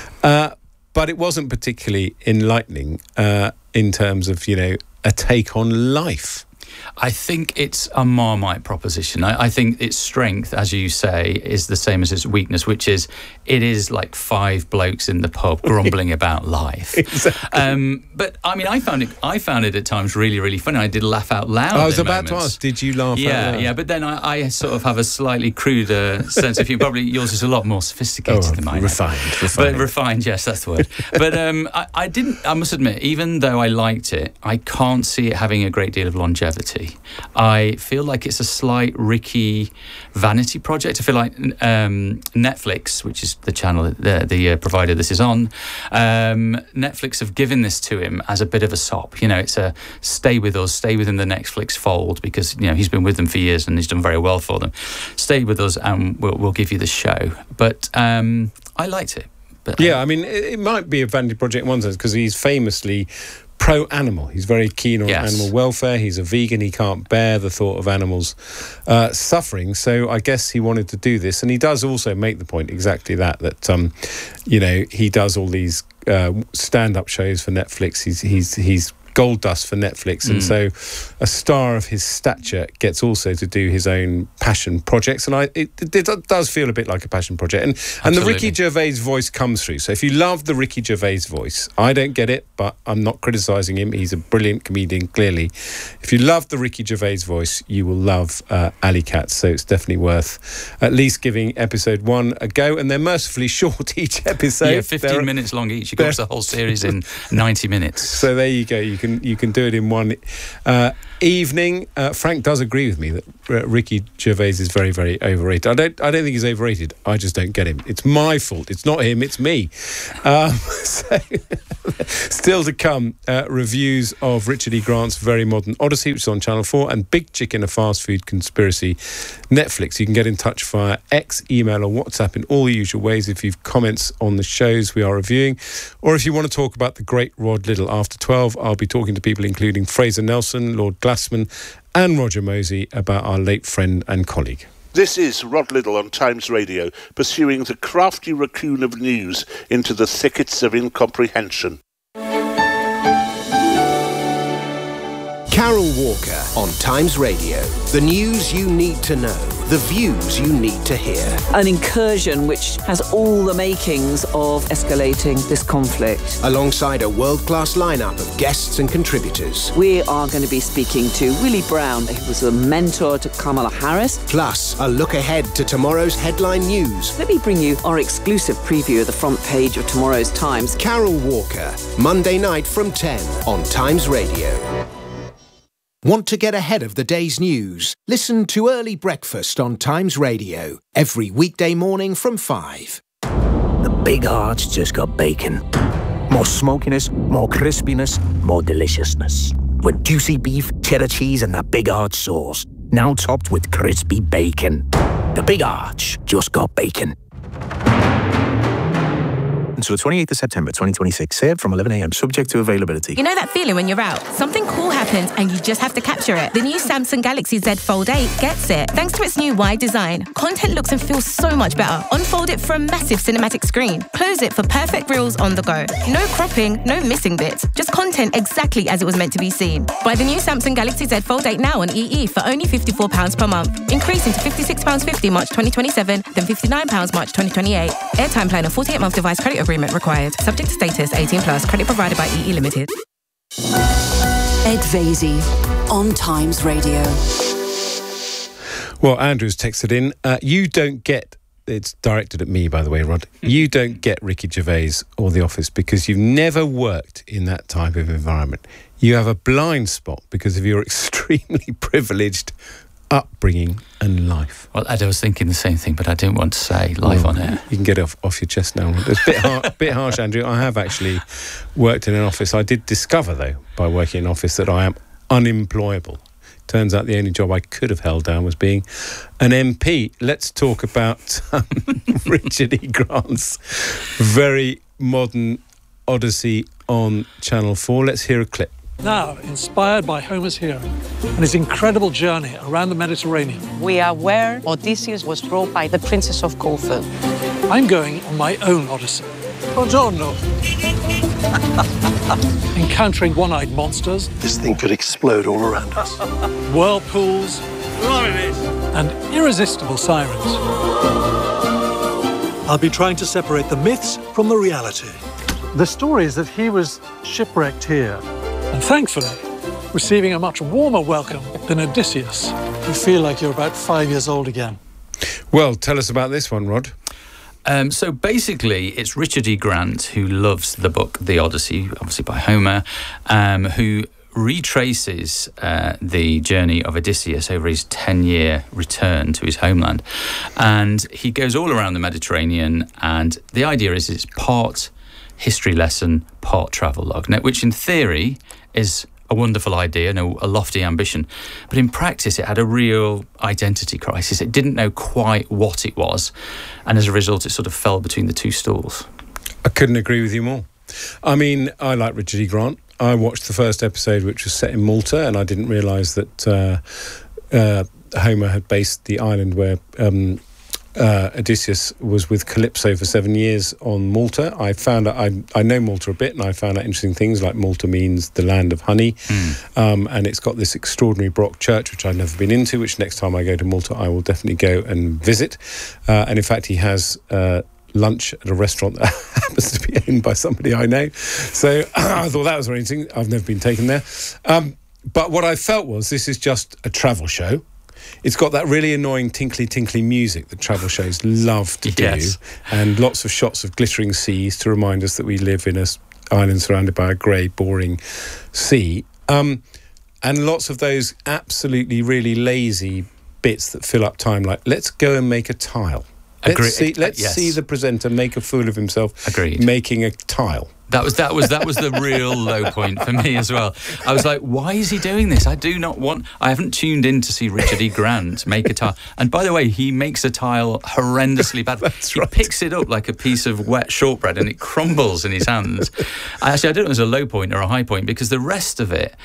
But it wasn't particularly enlightening in terms of, a take on life. I think it's a Marmite proposition. I think its strength, as you say, is the same as its weakness, which is it is like 5 blokes in the pub grumbling about life. Exactly. But I mean, I found it at times really, really funny. I did laugh out loud. I was about to ask, did you laugh out loud? Yeah, but then I sort of have a slightly cruder sense of humor. Probably yours is a lot more sophisticated than mine. Refined. But refined, yes, that's the word. But I must admit, even though I liked it, I can't see it having a great deal of longevity. I feel like it's a slight Ricky vanity project. I feel like Netflix, which is the channel, the provider this is on, Netflix have given this to him as a bit of a sop. It's a stay with us, stay within the Netflix fold, because he's been with them for years and he's done very well for them. Stay with us and we'll give you the show. But I liked it. But, yeah, I mean, it might be a vanity project in one sense, because he's famously pro-animal. He's very keen on animal welfare. He's a vegan. He can't bear the thought of animals suffering. So I guess he wanted to do this. And he does also make the point exactly that he does all these stand-up shows for Netflix. He's gold dust for Netflix, and so a star of his stature gets also to do his own passion projects, and it does feel a bit like a passion project, and the Ricky Gervais voice comes through. So if you love the Ricky Gervais voice, I don't get it, but I'm not criticising him. He's a brilliant comedian, clearly. If you love the Ricky Gervais voice, you will love Alley Cats, so it's definitely worth at least giving episode 1 a go, and they're mercifully short each episode. Yeah, 15 minutes long each. You got the whole series in 90 minutes. So there you go. You can do it in one evening. Frank does agree with me that Ricky Gervais is very, very overrated. I don't think he's overrated. I just don't get him. It's my fault. It's not him. It's me. So still to come, reviews of Richard E. Grant's Very Modern Odyssey, which is on Channel 4, and Big Chicken, a fast food conspiracy, Netflix. You can get in touch via X, email or WhatsApp in all the usual ways if you've comments on the shows we are reviewing, or if you want to talk about the great Rod Liddle. After 12, I'll be talking to people including Fraser Nelson, Lord Glassman and Roger Mosey about our late friend and colleague. This is Rod Liddle on Times Radio, pursuing the crafty raccoon of news into the thickets of incomprehension. Carol Walker on Times Radio. The news you need to know, the views you need to hear. An incursion which has all the makings of escalating this conflict. Alongside a world-class lineup of guests and contributors. We are going to be speaking to Willie Brown, who was a mentor to Kamala Harris. Plus, a look ahead to tomorrow's headline news. Let me bring you our exclusive preview of the front page of tomorrow's Times. Carol Walker, Monday night from 10 on Times Radio. Want to get ahead of the day's news? Listen to Early Breakfast on Times Radio, every weekday morning from 5. The Big Arch just got bacon. More smokiness, more crispiness, more deliciousness. With juicy beef, cheddar cheese and that Big Arch sauce. Now topped with crispy bacon. The Big Arch just got bacon. Until the 28th of September 2026, served from 11 a.m, subject to availability. You know that feeling when you're out? Something cool happens and you just have to capture it. The new Samsung Galaxy Z Fold 8 gets it. Thanks to its new wide design, content looks and feels so much better. Unfold it for a massive cinematic screen. Close it for perfect reels on the go. No cropping, no missing bits. Just content exactly as it was meant to be seen. Buy the new Samsung Galaxy Z Fold 8 now on EE for only £54 per month. Increasing to £56.50 March 2027, then £59 March 2028. Airtime plan and 48-month device credit agreement required. Subject to status, 18+. Credit provided by EE Limited. Ed Vaizey on Times Radio. Well, Andrew's texted in. You don't get... It's directed at me, by the way, Rod. You don't get Ricky Gervais or The Office because you've never worked in that type of environment. You have a blind spot because of your extremely privileged upbringing and life. Well, Ed, I was thinking the same thing, but I didn't want to say live on air. You can get it off your chest now. It's a bit harsh, Andrew. I have actually worked in an office. I did discover, though, by working in an office, that I am unemployable. Turns out the only job I could have held down was being an MP. Let's talk about Richard E. Grant's Very Modern Odyssey on Channel 4. Let's hear a clip. Now, inspired by Homer's hero and his incredible journey around the Mediterranean. We are where Odysseus was brought by the Princess of Corfu. I'm going on my own Odyssey. Buongiorno. Encountering one-eyed monsters. This thing could explode all around us. Whirlpools. And irresistible sirens. I'll be trying to separate the myths from the reality. The story is that he was shipwrecked here. And thankfully, receiving a much warmer welcome than Odysseus. You feel like you're about 5 years old again. Well, tell us about this one, Rod. So basically, it's Richard E. Grant who loves the book The Odyssey, obviously by Homer, who retraces the journey of Odysseus over his 10-year return to his homeland. And he goes all around the Mediterranean, and the idea is it's part history lesson, part travel log, which in theory is a wonderful idea and a lofty ambition. But in practice, it had a real identity crisis. It didn't know quite what it was. And as a result, it sort of fell between the two stools. I couldn't agree with you more. I mean, I like Richard E. Grant. I watched the first episode, which was set in Malta, and I didn't realise that Homer had based the island where Odysseus was with Calypso for 7 years on Malta. I found out, I know Malta a bit, and I found out interesting things like Malta means the land of honey, and it's got this extraordinary Baroque church which I've never been into, which next time I go to Malta I will definitely go and visit, and in fact he has lunch at a restaurant that happens to be owned by somebody I know, so I thought that was very interesting. I've never been taken there, but what I felt was this is just a travel show. It's got that really annoying tinkly music that travel shows love to do, and lots of shots of glittering seas to remind us that we live in an island surrounded by a grey, boring sea, and lots of those absolutely really lazy bits that fill up time, like let's go and make a tile. Let's see the presenter make a fool of himself making a tile. That was the real low point for me as well. I was like, why is he doing this? I haven't tuned in to see Richard E. Grant make a tile. And by the way, he makes a tile horrendously bad. He picks it up like a piece of wet shortbread and it crumbles in his hands. Actually, I don't know if it was a low point or a high point, because the rest of it,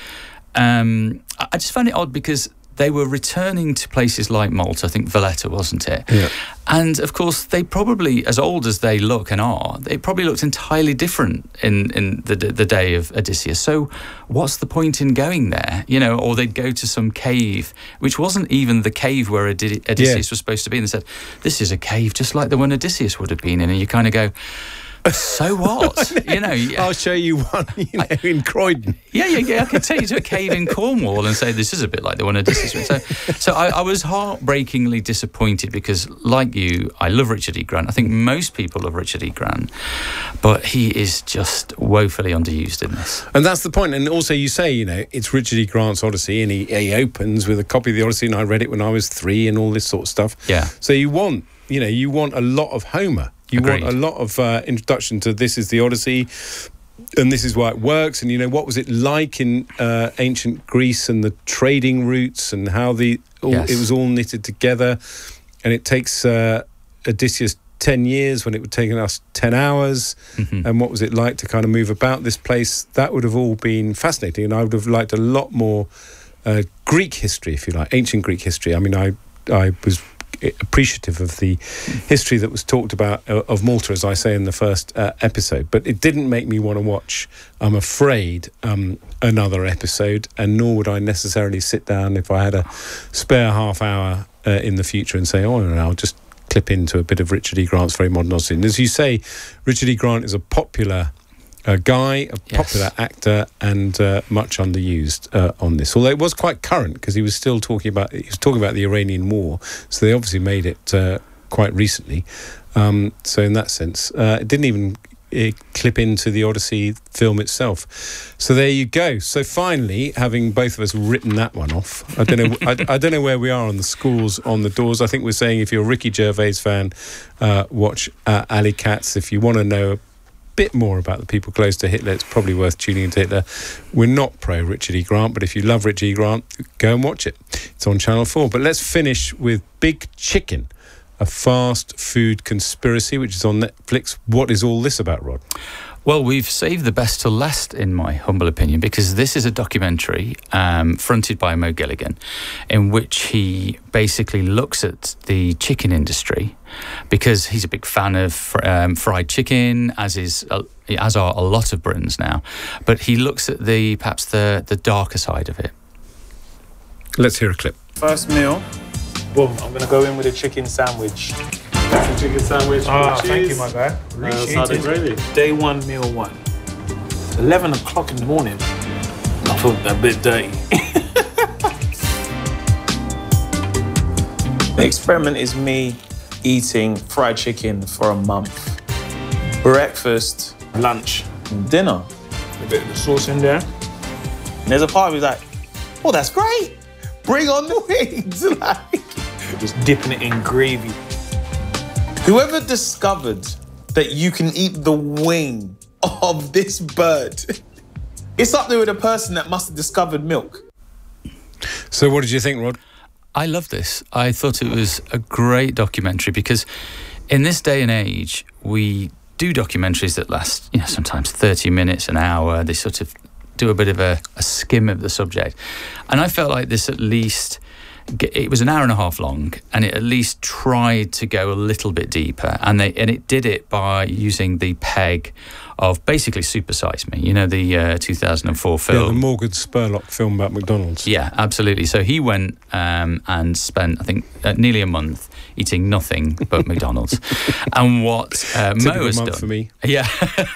I just found it odd because they were returning to places like Malta, I think Valletta, wasn't it? Yeah. And, of course, they probably, as old as they look and are, they probably looked entirely different in the day of Odysseus. So what's the point in going there? You know, or they'd go to some cave, which wasn't even the cave where Odysseus was supposed to be. And they said, this is a cave just like the one Odysseus would have been in. And you kind of go, so what? You know, I'll show you one, in Croydon. Yeah. I could take you to a cave in Cornwall and say this is a bit like the one Odysseus went. So I was heartbreakingly disappointed because, like you, I love Richard E. Grant. I think most people love Richard E. Grant, but he is just woefully underused in this. And that's the point. And also, you say, it's Richard E. Grant's Odyssey, and he opens with a copy of the Odyssey, and I read it when I was 3, and all this sort of stuff. Yeah. So you want a lot of Homer. You want a lot of introduction to this is the Odyssey, and this is why it works, and what was it like in ancient Greece, and the trading routes, and how it was all knitted together. And it takes Odysseus 10 years when it would take us 10 hours. And what was it like to kind of move about this place? That would have all been fascinating, and I would have liked a lot more Greek history, if you like, ancient Greek history. I mean, I was appreciative of the history that was talked about of Malta, as I say in the first episode, but it didn't make me want to watch, I'm afraid, another episode, and nor would I necessarily sit down if I had a spare half hour in the future and say, I'll just clip into a bit of Richard E. Grant's Very Modern Odyssey. And as you say, Richard E. Grant is a popular guy, a popular actor, and much underused on this. Although it was quite current, because he was talking about the Iranian War, so they obviously made it quite recently. So in that sense, it didn't even clip into the Odyssey film itself. So there you go. So finally, having both of us written that one off, I don't know where we are on the scores on the doors. I think we're saying if you're a Ricky Gervais fan, watch Alley Cats. If you want to know bit more about the people close to Hitler, it's probably worth tuning into Hitler. We're not pro Richard E. Grant, but if you love Richard E. Grant, go and watch it. It's on Channel 4. But let's finish with Big Chicken, a fast food conspiracy, which is on Netflix. What is all this about, Rod? Well, we've saved the best till last, in my humble opinion, because this is a documentary fronted by Mo Gilligan, in which he basically looks at the chicken industry, because he's a big fan of fried chicken, as are a lot of Britons now. But he looks at perhaps the darker side of it. Let's hear a clip. First meal, boom, I'm going to go in with a chicken sandwich. Chicken sandwich. Thank you, my guy. Side of gravy. Day 1, meal 1. 11 o'clock in the morning. I feel a bit dirty. The experiment is me eating fried chicken for a month. Breakfast, lunch, and dinner. A bit of the sauce in there. And there's a part of me like, oh, that's great. Bring on the wings. Just dipping it in gravy. Whoever discovered that you can eat the wing of this bird, it's up there with a person that must have discovered milk. So what did you think, Rod? I love this. I thought it was a great documentary, because in this day and age, we do documentaries that last, sometimes 30 minutes, an hour. They sort of do a bit of a skim of the subject. And I felt like this at least it was an hour and a half long, and it at least tried to go a little bit deeper, and it did it by using the peg of basically Super Size Me, the 2004 film. Yeah, the Morgan Spurlock film about McDonald's. Yeah, absolutely. So he went and spent, I think, nearly a month eating nothing but McDonald's. And what Mo has done... for me. Yeah.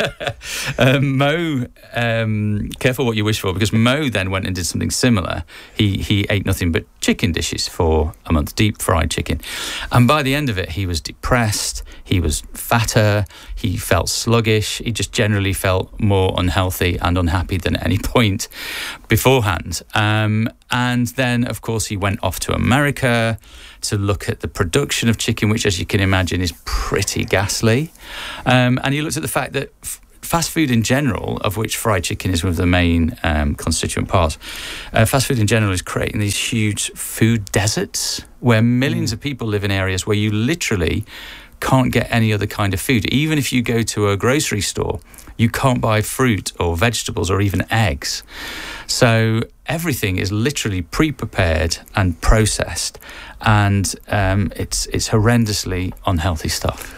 Mo, careful what you wish for, because Mo then went and did something similar. He ate nothing but chicken dishes for a month, deep fried chicken. And by the end of it, he was depressed, he was fatter, he felt sluggish, he just generally felt more unhealthy and unhappy than at any point beforehand. And then, of course, he went off to America to look at the production of chicken, which, as you can imagine, is pretty ghastly. And he looked at the fact that fast food in general, of which fried chicken is one of the main constituent parts, fast food in general is creating these huge food deserts where millions of people live in areas where you literally can't get any other kind of food. Even if you go to a grocery store, you can't buy fruit or vegetables or even eggs. So everything is literally pre-prepared and processed, and it's horrendously unhealthy stuff.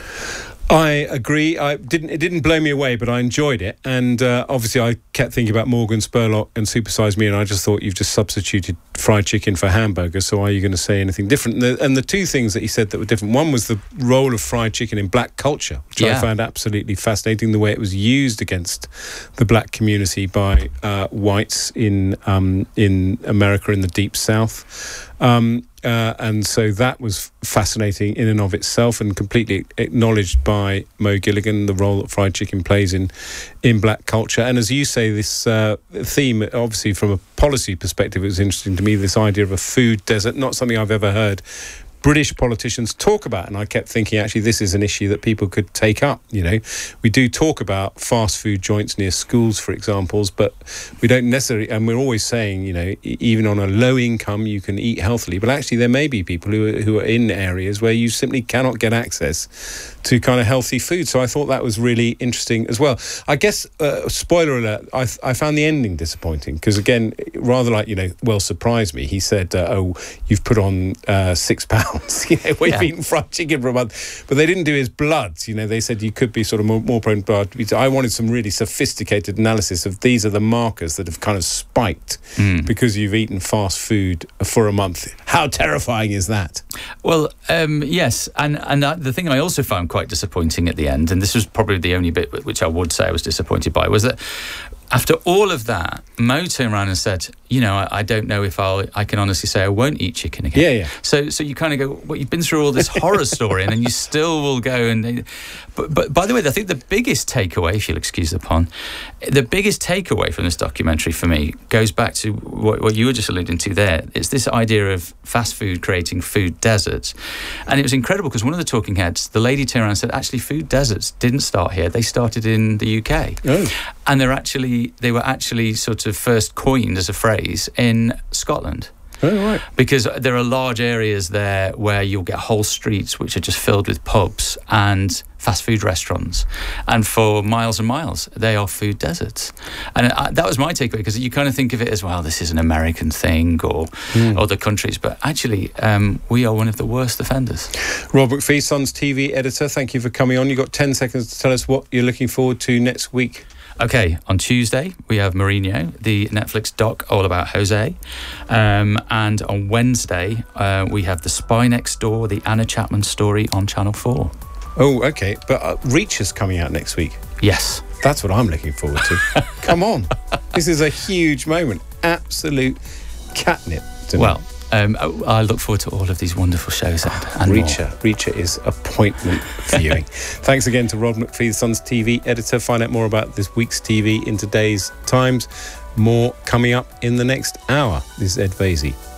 I agree. It didn't blow me away, but I enjoyed it. And obviously I kept thinking about Morgan Spurlock and Super Size Me, and I just thought you've just substituted fried chicken for hamburgers, so are you going to say anything different? And the two things that he said that were different, one was the role of fried chicken in black culture, which I found absolutely fascinating, the way it was used against the black community by whites in America, in the Deep South. And so that was fascinating in and of itself, and completely acknowledged by Mo Gilligan, the role that fried chicken plays in black culture. And as you say, this theme, obviously from a policy perspective, it was interesting to me, this idea of a food desert, not something I've ever heard British politicians talk about, and I kept thinking actually this is an issue that people could take up. We do talk about fast food joints near schools, for examples, but we don't necessarily, and we're always saying, even on a low income you can eat healthily, but actually there may be people who are in areas where you simply cannot get access to kind of healthy food. So I thought that was really interesting as well. I guess, spoiler alert, I found the ending disappointing, because again, rather like, well, surprised me. He said, oh, you've put on 6 pounds. We've eaten fried chicken for a month, but they didn't do his bloods. They said you could be sort of more prone to blood. I wanted some really sophisticated analysis of these are the markers that have kind of spiked because you've eaten fast food for a month. How terrifying is that? Well, yes, and the thing I also found quite disappointing at the end, and this was probably the only bit which I would say I was disappointed by, was that after all of that, Mo turned around and said, I don't know if I can honestly say I won't eat chicken again. Yeah. So you kind of go, well, you've been through all this horror story, and then you still will go and... But by the way, I think the biggest takeaway, if you'll excuse the pun, the biggest takeaway from this documentary for me goes back to what you were just alluding to there. It's this idea of fast food creating food deserts. And it was incredible because one of the talking heads, the lady turned around and said, actually, food deserts didn't start here. They started in the UK. Oh. And they were actually sort of first coined as a phrase in Scotland. Oh, right. Because there are large areas there where you'll get whole streets which are just filled with pubs and fast food restaurants. And for miles and miles, they are food deserts. And that was my takeaway, because you kind of think of it as, well, this is an American thing or other countries. But actually, we are one of the worst offenders. Rob McPhee, Sun's TV editor, thank you for coming on. You've got 10 seconds to tell us what you're looking forward to next week. Okay, on Tuesday, we have Mourinho, the Netflix doc all about Jose. And on Wednesday, we have The Spy Next Door, the Anna Chapman story on Channel 4. Oh, okay. But Reacher's coming out next week. Yes. That's what I'm looking forward to. Come on. This is a huge moment. Absolute catnip to me. I look forward to all of these wonderful shows, Ed. And Reacher is appointment viewing. Thanks again to Rob McPhee, the Sun's TV editor. Find out more about this week's TV in today's Times. More coming up in the next hour. This is Ed Vaizey.